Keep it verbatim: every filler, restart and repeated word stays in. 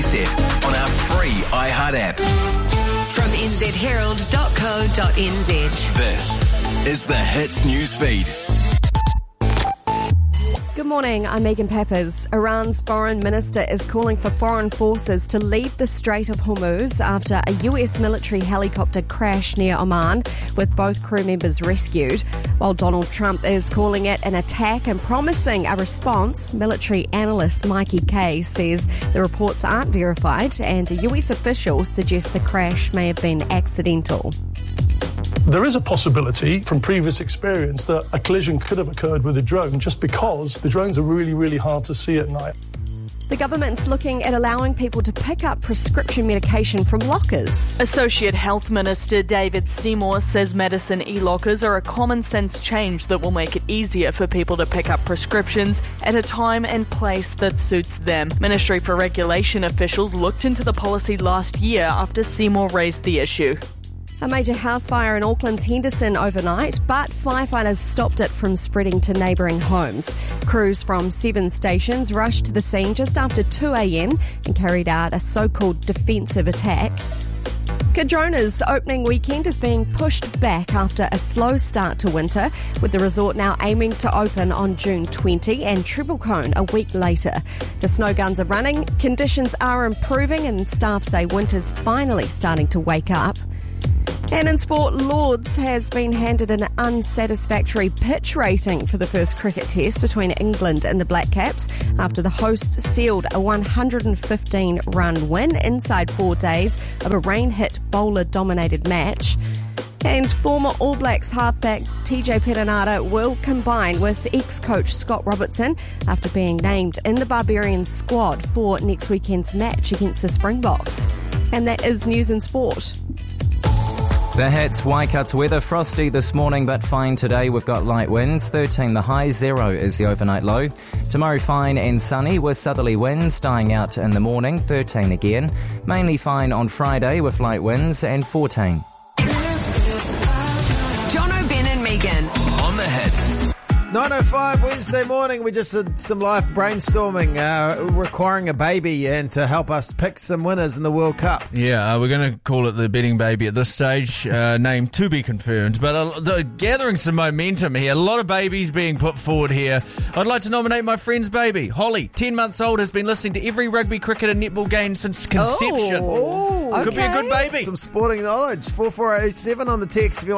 Reset on our free iHeart app. From n z herald dot co dot n z. This is the Hits News Feed. Good morning, I'm Megan Peppers. Iran's foreign minister is calling for foreign forces to leave the Strait of Hormuz after a U S military helicopter crashed near Oman, with both crew members rescued. While Donald Trump is calling it an attack and promising a response, military analyst Mikey Kay says the reports aren't verified and a U S official suggests the crash may have been accidental. There is a possibility from previous experience that a collision could have occurred with a drone just because the drones are really, really hard to see at night. The government's looking at allowing people to pick up prescription medication from lockers. Associate Health Minister David Seymour says medicine e-lockers are a common sense change that will make it easier for people to pick up prescriptions at a time and place that suits them. Ministry for Regulation officials looked into the policy last year after Seymour raised the issue. A major house fire in Auckland's Henderson overnight, but firefighters stopped it from spreading to neighbouring homes. Crews from seven stations rushed to the scene just after two a.m. and carried out a so-called defensive attack. Cardrona's opening weekend is being pushed back after a slow start to winter, with the resort now aiming to open on June twentieth and Treble Cone a week later. The snow guns are running, conditions are improving, and staff say winter's finally starting to wake up. And in sport, Lords has been handed an unsatisfactory pitch rating for the first cricket test between England and the Black Caps after the hosts sealed a one hundred fifteen run win inside four days of a rain-hit, bowler-dominated match. And former All Blacks halfback T J Perenara will combine with ex-coach Scott Robertson after being named in the Barbarians squad for next weekend's match against the Springboks. And that is news and sport. The Hits, Waikato weather, frosty this morning but fine today. We've got light winds, thirteen the high, zero is the overnight low. Tomorrow fine and sunny with southerly winds dying out in the morning, thirteen again. Mainly fine on Friday with light winds and fourteen. Jono, Ben and Megan. On the Hits. nine oh five Wednesday morning, we just did some live brainstorming uh, requiring a baby and to help us pick some winners in the World Cup. Yeah, uh, we're going to call it the betting baby at this stage, uh, name to be confirmed, but uh, the, gathering some momentum here, a lot of babies being put forward here. I'd like to nominate my friend's baby, Holly, ten months old, has been listening to every rugby, cricket and netball game since conception. Oh, Could okay. be a good baby. Some sporting knowledge. four four eight seven on the text if you